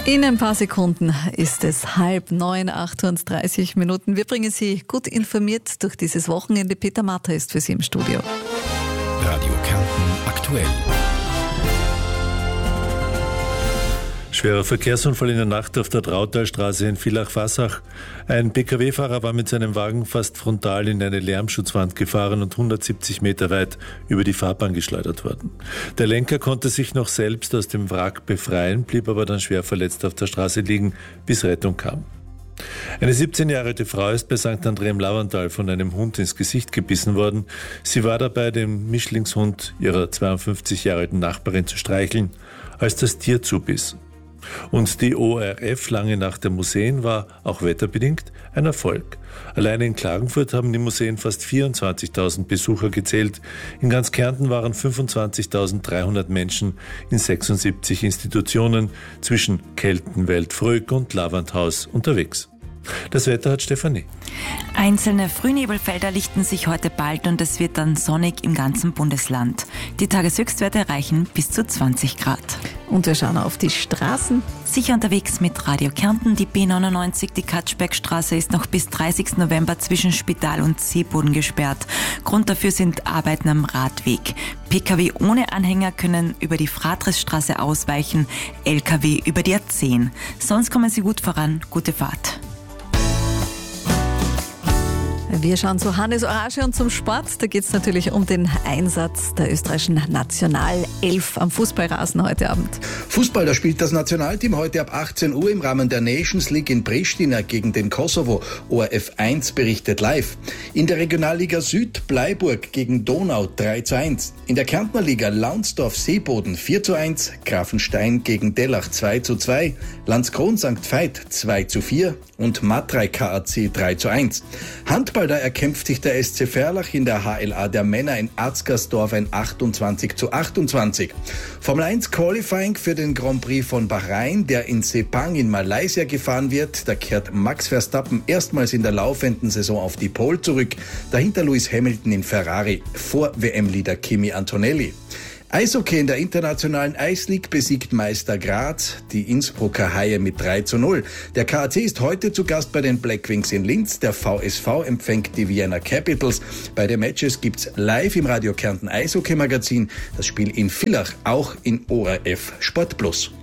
In ein paar Sekunden ist es 8:30, 38 Minuten. Wir bringen Sie gut informiert durch dieses Wochenende. Peter Marter ist für Sie im Studio. Radio Kärnten aktuell. Schwerer Verkehrsunfall in der Nacht auf der Trautalstraße in Villach-Vassach. Ein Pkw-Fahrer war mit seinem Wagen fast frontal in eine Lärmschutzwand gefahren und 170 Meter weit über die Fahrbahn geschleudert worden. Der Lenker konnte sich noch selbst aus dem Wrack befreien, blieb aber dann schwer verletzt auf der Straße liegen, bis Rettung kam. Eine 17 Jahre alte Frau ist bei St. André im Lavantal von einem Hund ins Gesicht gebissen worden. Sie war dabei, den Mischlingshund ihrer 52 Jahre alten Nachbarin zu streicheln, als das Tier zubiss. Und die ORF Lange Nacht der Museen war, auch wetterbedingt, ein Erfolg. Alleine in Klagenfurt haben die Museen fast 24.000 Besucher gezählt. In ganz Kärnten waren 25.300 Menschen in 76 Institutionen zwischen Keltenwelt, Fröck und Lavanthaus unterwegs. Das Wetter hat Stefanie. Einzelne Frühnebelfelder lichten sich heute bald und es wird dann sonnig im ganzen Bundesland. Die Tageshöchstwerte erreichen bis zu 20 Grad. Und wir schauen auf die Straßen. Sicher unterwegs mit Radio Kärnten. Die B99, die Katschbergstraße, ist noch bis 30. November zwischen Spital und Seeboden gesperrt. Grund dafür sind Arbeiten am Radweg. Pkw ohne Anhänger können über die Fratresstraße ausweichen, Lkw über die A10. Sonst kommen sie gut voran. Gute Fahrt. Wir schauen zu Hannes Orage und zum Sport. Da geht es natürlich um den Einsatz der österreichischen Nationalelf am Fußballrasen heute Abend. Fußball, da spielt das Nationalteam heute ab 18 Uhr im Rahmen der Nations League in Pristina gegen den Kosovo. ORF 1 berichtet live. In der Regionalliga Süd Bleiburg gegen Donau 3:1. In der Kärntner Liga Launsdorf Seeboden 4:1. Grafenstein gegen Dellach 2:2. Landskron St. Veit 2:4 und Matrei KAC 3:1. Handball, da erkämpft sich der SC Verlach in der HLA der Männer in Atzgersdorf ein 28:28. Formel 1 Qualifying für den Grand Prix von Bahrain, der in Sepang in Malaysia gefahren wird. Da kehrt Max Verstappen erstmals in der laufenden Saison auf die Pole zurück. Dahinter Lewis Hamilton in Ferrari, vor WM-Leader Kimi Antonelli. Eishockey in der internationalen Eisleague besiegt Meister Graz die Innsbrucker Haie mit 3:0. Der KAC ist heute zu Gast bei den Blackwings in Linz. Der VSV empfängt die Vienna Capitals. Beide Matches gibt's live im Radio Kärnten Eishockey-Magazin. Das Spiel in Villach auch in ORF Sport Plus.